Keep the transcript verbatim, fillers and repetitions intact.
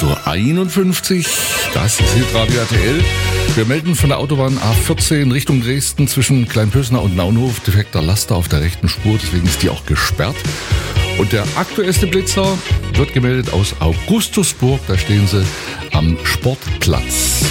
acht Uhr einundfünfzig. Das ist Hitradio R T L. Wir melden von der Autobahn A vierzehn Richtung Dresden zwischen Kleinpösner und Naunhof defekter Laster auf der rechten Spur, deswegen ist die auch gesperrt. Und der aktuellste Blitzer wird gemeldet aus Augustusburg, da stehen sie am Sportplatz.